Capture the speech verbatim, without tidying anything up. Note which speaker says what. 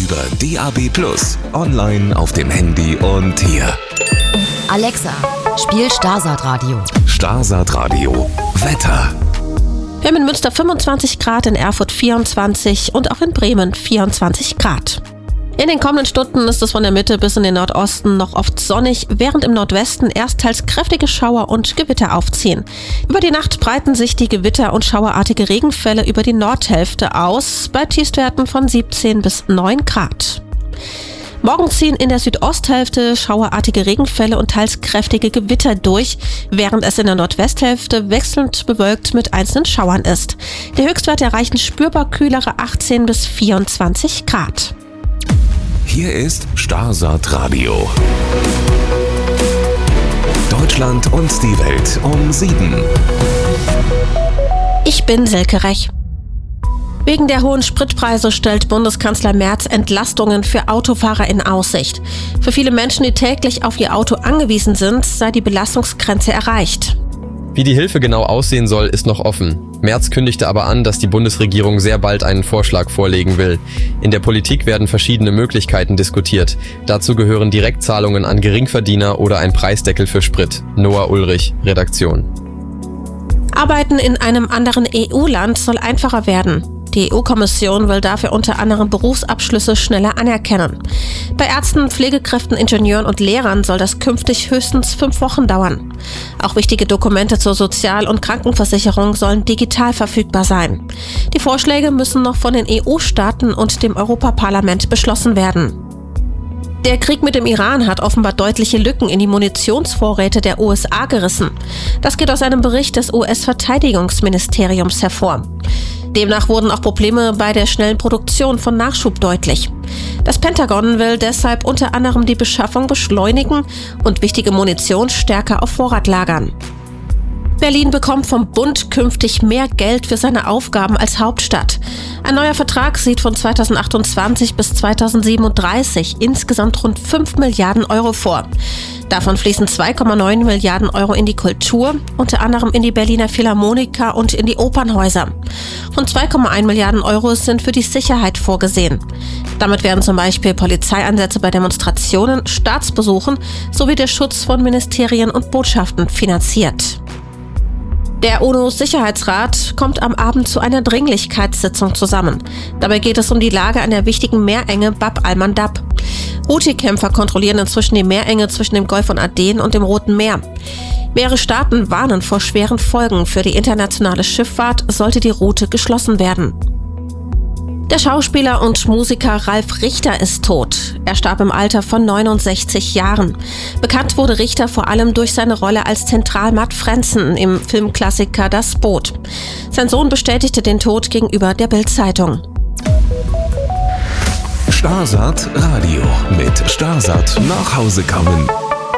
Speaker 1: Über D A B plus, online auf dem Handy und hier.
Speaker 2: Alexa, spiel Starsat-Radio.
Speaker 1: Starsat-Radio. Wetter.
Speaker 3: Wir haben in Münster fünfundzwanzig Grad, in Erfurt vierundzwanzig und auch in Bremen vierundzwanzig Grad. In den kommenden Stunden ist es von der Mitte bis in den Nordosten noch oft sonnig, während im Nordwesten erst teils kräftige Schauer und Gewitter aufziehen. Über die Nacht breiten sich die Gewitter- und schauerartige Regenfälle über die Nordhälfte aus, bei Tiefstwerten von siebzehn bis neun Grad. Morgen ziehen in der Südosthälfte schauerartige Regenfälle und teils kräftige Gewitter durch, während es in der Nordwesthälfte wechselnd bewölkt mit einzelnen Schauern ist. Die Höchstwerte erreichen spürbar kühlere achtzehn bis vierundzwanzig Grad.
Speaker 1: Hier ist Starsat Radio. Deutschland und die Welt um sieben.
Speaker 3: Ich bin Silke Rech. Wegen der hohen Spritpreise stellt Bundeskanzler Merz Entlastungen für Autofahrer in Aussicht. Für viele Menschen, die täglich auf ihr Auto angewiesen sind, sei die Belastungsgrenze erreicht.
Speaker 4: Wie die Hilfe genau aussehen soll, ist noch offen. Merz kündigte aber an, dass die Bundesregierung sehr bald einen Vorschlag vorlegen will. In der Politik werden verschiedene Möglichkeiten diskutiert. Dazu gehören Direktzahlungen an Geringverdiener oder ein Preisdeckel für Sprit. Noah Ulrich, Redaktion.
Speaker 3: Arbeiten in einem anderen E U-Land soll einfacher werden. Die E U-Kommission will dafür unter anderem Berufsabschlüsse schneller anerkennen. Bei Ärzten, Pflegekräften, Ingenieuren und Lehrern soll das künftig höchstens fünf Wochen dauern. Auch wichtige Dokumente zur Sozial- und Krankenversicherung sollen digital verfügbar sein. Die Vorschläge müssen noch von den E U-Staaten und dem Europaparlament beschlossen werden. Der Krieg mit dem Iran hat offenbar deutliche Lücken in die Munitionsvorräte der U S A gerissen. Das geht aus einem Bericht des U S-Verteidigungsministeriums hervor. Demnach wurden auch Probleme bei der schnellen Produktion von Nachschub deutlich. Das Pentagon will deshalb unter anderem die Beschaffung beschleunigen und wichtige Munition stärker auf Vorrat lagern. Berlin bekommt vom Bund künftig mehr Geld für seine Aufgaben als Hauptstadt. Ein neuer Vertrag sieht von zweitausendachtundzwanzig bis zweitausendsiebenunddreißig insgesamt rund fünf Milliarden Euro vor. Davon fließen zwei Komma neun Milliarden Euro in die Kultur, unter anderem in die Berliner Philharmoniker und in die Opernhäuser. Rund zwei Komma eins Milliarden Euro sind für die Sicherheit vorgesehen. Damit werden zum Beispiel Polizeieinsätze bei Demonstrationen, Staatsbesuchen sowie der Schutz von Ministerien und Botschaften finanziert. Der UNO-Sicherheitsrat kommt am Abend zu einer Dringlichkeitssitzung zusammen. Dabei geht es um die Lage an der wichtigen Meerenge Bab al-Mandab. Houthi-Kämpfer kontrollieren inzwischen die Meerenge zwischen dem Golf von Aden und dem Roten Meer. Mehrere Staaten warnen vor schweren Folgen für die internationale Schifffahrt, sollte die Route geschlossen werden. Der Schauspieler und Musiker Ralf Richter ist tot. Er starb im Alter von neunundsechzig Jahren. Bekannt wurde Richter vor allem durch seine Rolle als Zentral Matt Frentzen im Filmklassiker Das Boot. Sein Sohn bestätigte den Tod gegenüber der Bild-Zeitung.
Speaker 1: Starsat Radio mit Starsat nach Hause kommen.